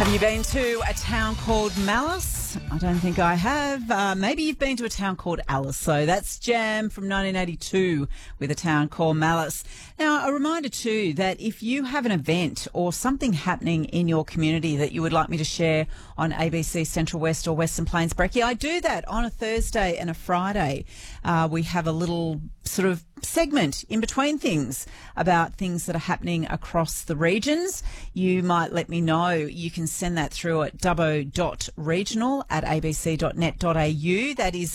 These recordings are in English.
Have you been to a town called Malice? I don't think I have. Maybe you've been to a town called Alice. So that's Jam from 1982 with a town called Malice. Now, a reminder too that if you have an event or something happening in your community that you would like me to share on ABC Central West or Western Plains Brekkie, I do that on a Thursday and a Friday. We have a little sort of segment in between things about things that are happening across the regions. You might let me know. You can send that through at dubbo.regional@abc.net.au. That is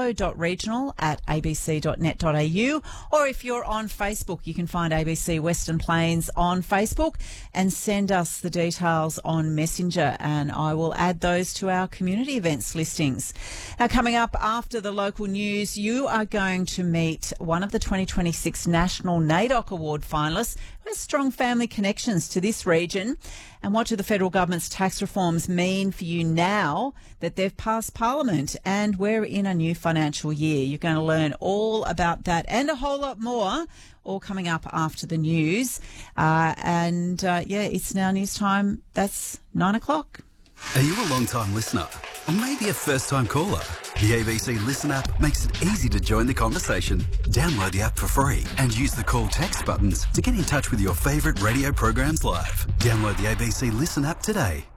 dubbo.regional@abc.net.au. Or if you're on Facebook, you can find ABC Western Plains on Facebook and send us the details on Messenger, and I will add those to our community events listings. Now, coming up after the local news, you are going to meet one of the 2026 National NAIDOC Award finalists who has strong family connections to this region. And what do the federal government's tax reforms mean for you now that they've passed Parliament and we're in a new financial year? You're going to learn all about that and a whole lot more, all coming up after the news. It's now news time. That's 9 o'clock. Are you a long-time listener? Or maybe a first-time caller? The ABC Listen app makes it easy to join the conversation. Download the app for free and use the call text buttons to get in touch with your favourite radio programs live. Download the ABC Listen app today.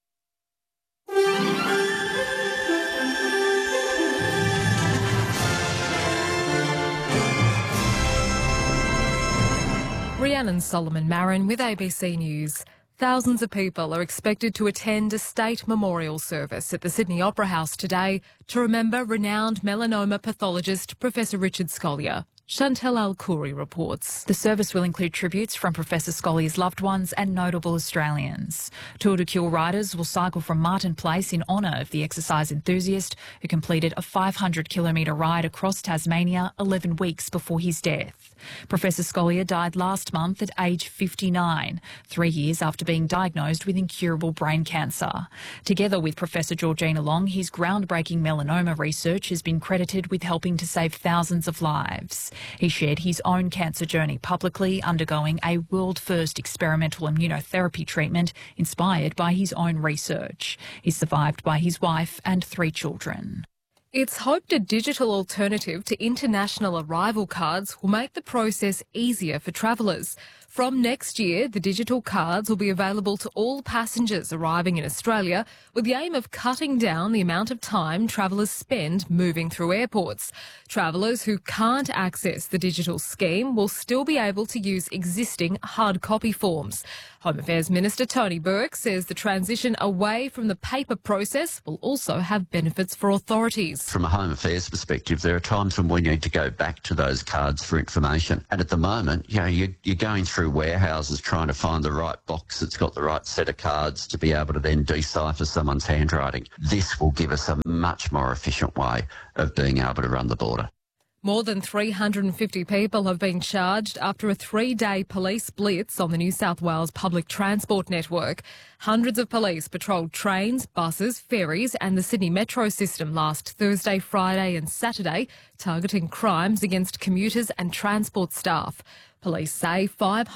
Rhiannon Solomon Marin with ABC News. Thousands of people are expected to attend a state memorial service at the Sydney Opera House today to remember renowned melanoma pathologist Professor Richard Scolyer. Chantel Al-Khoury reports. The service will include tributes from Professor Scolyer's loved ones and notable Australians. Tour de Cure riders will cycle from Martin Place in honour of the exercise enthusiast who completed a 500-kilometre ride across Tasmania 11 weeks before his death. Professor Scolyer died last month at age 59, 3 years after being diagnosed with incurable brain cancer. Together with Professor Georgina Long, his groundbreaking melanoma research has been credited with helping to save thousands of lives. He shared his own cancer journey publicly, undergoing a world-first experimental immunotherapy treatment inspired by his own research. He's survived by his wife and 3 children. It's hoped a digital alternative to international arrival cards will make the process easier for travellers. From next year, the digital cards will be available to all passengers arriving in Australia with the aim of cutting down the amount of time travellers spend moving through airports. Travellers who can't access the digital scheme will still be able to use existing hard copy forms. Home Affairs Minister Tony Burke says the transition away from the paper process will also have benefits for authorities. From a Home Affairs perspective, there are times when we need to go back to those cards for information. And at the moment, you're going through warehouses trying to find the right box that's got the right set of cards to be able to then decipher someone's handwriting. This will give us a much more efficient way of being able to run the border. More than 350 people have been charged after a 3-day police blitz on the New South Wales public transport network. Hundreds of police patrolled trains, buses, ferries and the Sydney Metro system last Thursday, Friday and Saturday, targeting crimes against commuters and transport staff. Police say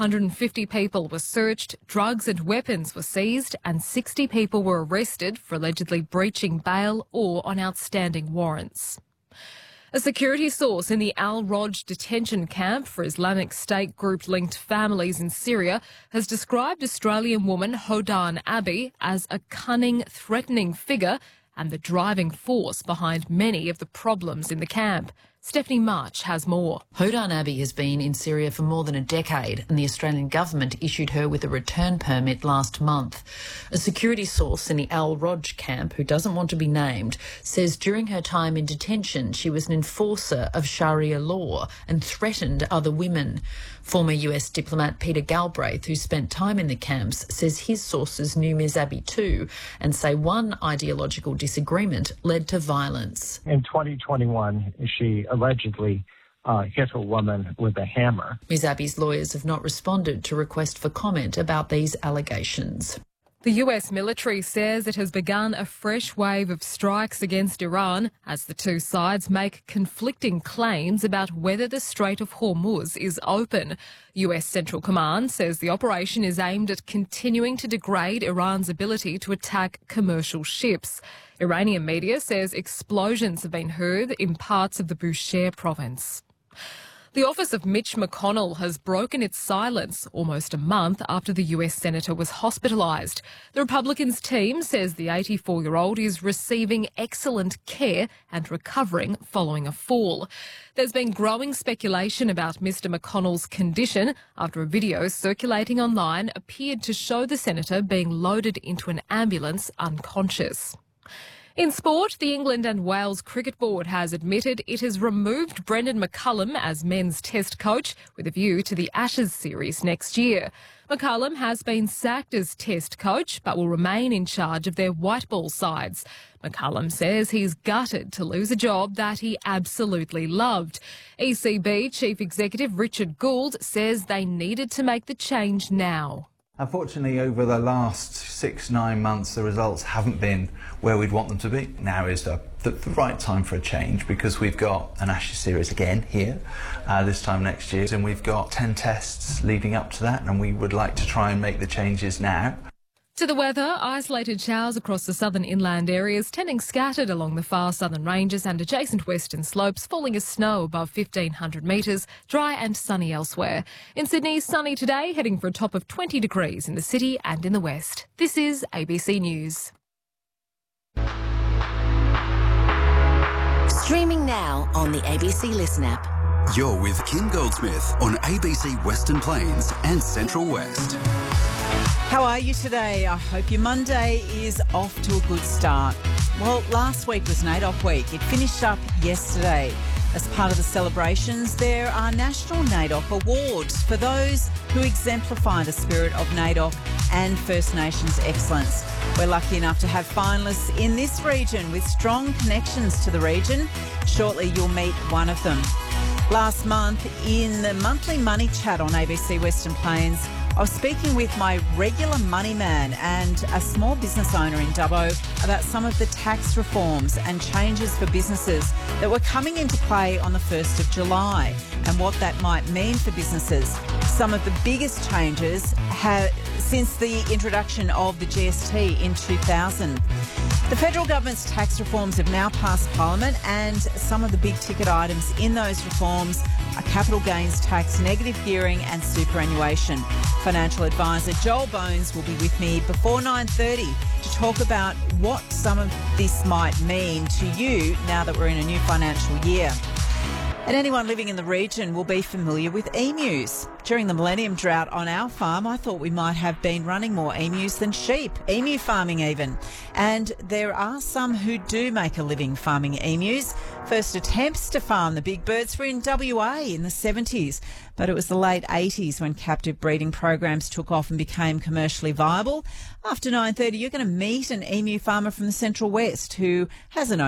550 people were searched, drugs and weapons were seized and 60 people were arrested for allegedly breaching bail or on outstanding warrants. A security source in the Al-Roj detention camp for Islamic State group-linked families in Syria has described Australian woman Hodan Abbey as a cunning, threatening figure and the driving force behind many of the problems in the camp. Stephanie March has more. Hodan Abbey has been in Syria for more than a decade and the Australian government issued her with a return permit last month. A security source in the Al-Roj camp, who doesn't want to be named, says during her time in detention she was an enforcer of Sharia law and threatened other women. Former US diplomat Peter Galbraith, who spent time in the camps, says his sources knew Ms Abbey too and say one ideological disagreement led to violence. In 2021, she allegedly hit a woman with a hammer. Ms Abbey's lawyers have not responded to request for comment about these allegations. The US military says it has begun a fresh wave of strikes against Iran as the two sides make conflicting claims about whether the Strait of Hormuz is open. US Central Command says the operation is aimed at continuing to degrade Iran's ability to attack commercial ships. Iranian media says explosions have been heard in parts of the Bushehr province. The office of Mitch McConnell has broken its silence almost a month after the US senator was hospitalised. The Republicans' team says the 84-year-old is receiving excellent care and recovering following a fall. There's been growing speculation about Mr McConnell's condition after a video circulating online appeared to show the senator being loaded into an ambulance unconscious. In sport, the England and Wales Cricket Board has admitted it has removed Brendan McCullum as men's test coach with a view to the Ashes series next year. McCullum has been sacked as test coach but will remain in charge of their white ball sides. McCullum says he's gutted to lose a job that he absolutely loved. ECB Chief Executive Richard Gould says they needed to make the change now. Unfortunately, over the last 6-9 months, the results haven't been where we'd want them to be. Now is the right time for a change because we've got an Ashes series again here this time next year, and we've got 10 tests leading up to that, and we would like to try and make the changes now. To the weather, isolated showers across the southern inland areas, tending scattered along the far southern ranges and adjacent western slopes, falling as snow above 1,500 metres, dry and sunny elsewhere. In Sydney, sunny today, heading for a top of 20 degrees in the city and in the west. This is ABC News. Streaming now on the ABC Listen app. You're with Kim Goldsmith on ABC Western Plains and Central West. How are you today? I hope your Monday is off to a good start. Well, last week was NAIDOC Week. It finished up yesterday. As part of the celebrations, there are National NAIDOC Awards for those who exemplify the spirit of NAIDOC and First Nations excellence. We're lucky enough to have finalists in this region with strong connections to the region. Shortly, you'll meet one of them. Last month, in the monthly Money Chat on ABC Western Plains, I was speaking with my regular money man and a small business owner in Dubbo about some of the tax reforms and changes for businesses that were coming into play on the 1st of July and what that might mean for businesses. Some of the biggest changes since the introduction of the GST in 2000. The federal government's tax reforms have now passed Parliament, and some of the big ticket items in those reforms are capital gains tax, negative gearing and superannuation. Financial advisor Joel Bones will be with me before 9:30 to talk about what some of this might mean to you now that we're in a new financial year. And anyone living in the region will be familiar with emus. During the Millennium Drought on our farm, I thought we might have been running more emus than sheep, emu farming even. And there are some who do make a living farming emus. First attempts to farm the big birds were in WA in the 70s, but it was the late 80s when captive breeding programs took off and became commercially viable. After 9:30, you're going to meet an emu farmer from the Central West who has an